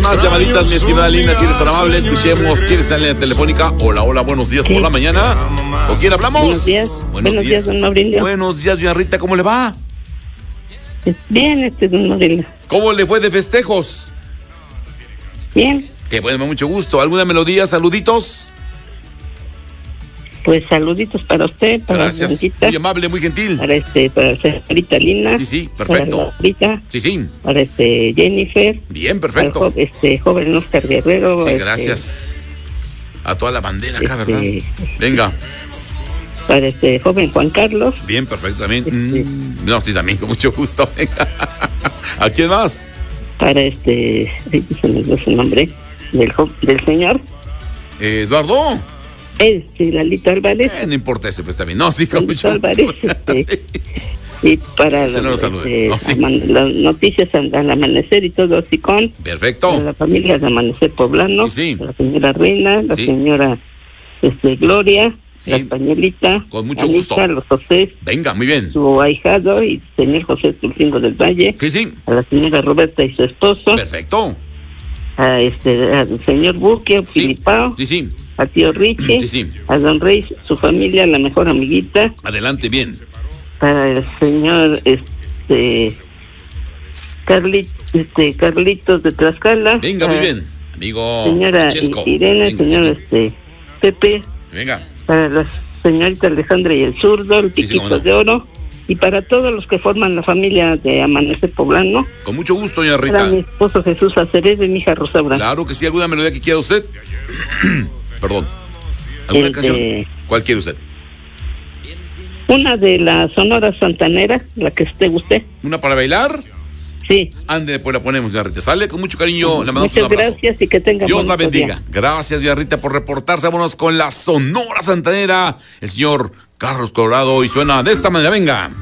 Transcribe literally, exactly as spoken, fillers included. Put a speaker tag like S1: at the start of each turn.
S1: más llamaditas, mi estimada Lina, si eres tan amable, escuchemos. ¿Quieres estar en la telefónica? Hola, hola, buenos días, sí. Por la mañana. ¿Con quién hablamos?
S2: Buenos días. Buenos, buenos días, don Maurilio.
S1: Buenos días, doña Rita, ¿cómo le va?
S2: Bien, este don Maurilio.
S1: ¿Cómo le fue de festejos?
S2: Bien.
S1: Qué bueno, mucho gusto. ¿Alguna melodía, saluditos?
S2: Pues saluditos para usted, para
S1: Gracias,
S2: Blanquita,
S1: muy amable, muy gentil.
S2: Para este, para la señorita Lina.
S1: Sí, sí, perfecto.
S2: Para la Rita,
S1: sí, sí.
S2: Para este Jennifer.
S1: Bien, perfecto.
S2: Para el jo este joven Oscar Guerrero.
S1: Sí,
S2: este,
S1: gracias. A toda la bandera acá,
S2: este,
S1: ¿verdad? Venga.
S2: Para este joven Juan Carlos.
S1: Bien, perfecto, también.
S2: Este,
S1: mm, no, sí, también, con mucho gusto. Venga. ¿A quién más?
S2: Para este, se me dio su nombre, del, del señor.
S1: Eh, Eduardo.
S2: Eh, sí, Lalito Álvarez.
S1: Eh, no importa ese, pues también. No, sí, con
S2: Lalito
S1: mucho
S2: Álvarez,
S1: gusto.
S2: este, y para
S1: no
S2: los,
S1: lo
S2: este,
S1: no, sí.
S2: aman, las noticias al, al amanecer y todo así con.
S1: Perfecto.
S2: Para la familia de Amanecer Poblano.
S1: Sí, sí.
S2: La señora Reina, la
S1: sí.
S2: señora este, Gloria,
S1: sí.
S2: la españolita.
S1: Con mucho
S2: Anita,
S1: gusto.
S2: Los José.
S1: Venga, muy bien.
S2: Su ahijado y señor José Tulcingo del Valle.
S1: Sí, sí.
S2: A la señora Roberta y su esposo.
S1: Perfecto.
S2: A este, al señor Buque,
S1: Sí.
S2: Filipao.
S1: Sí, sí.
S2: A tío Richie.
S1: Sí, sí.
S2: A don Rey, su familia, la mejor amiguita.
S1: Adelante, bien.
S2: Para el señor este Carlit, este Carlitos de Tlaxcala.
S1: Venga, muy bien. Amigo
S2: Señora
S1: Francesco.
S2: Irene,
S1: Venga,
S2: señor
S1: sí, sí.
S2: este Pepe.
S1: Venga.
S2: Para la señorita Alejandra y el zurdo, el
S1: Sí,
S2: Piquito
S1: sí, no.
S2: de Oro. Y para todos los que forman la familia de Amanecer Poblano.
S1: Con mucho gusto, doña
S2: Para
S1: Rita.
S2: mi esposo Jesús Acevedo y mi hija Rosaura.
S1: Claro que sí. ¿Alguna melodía que quiera usted? Perdón. ¿Alguna
S2: El
S1: canción?
S2: de-
S1: ¿Cuál quiere usted?
S2: Una de la Sonora Santanera, la que esté usted.
S1: ¿Una para bailar?
S2: Sí.
S1: Ande, pues la ponemos, doña Rita. Sale con mucho cariño. Le mandamos
S2: Muchas
S1: un abrazo.
S2: gracias y que tenga
S1: Dios la
S2: bonito
S1: bendiga.
S2: día.
S1: Gracias, doña Rita, por reportarse. Vámonos con la Sonora Santanera. El señor Carlos Colorado y suena de esta manera. Venga.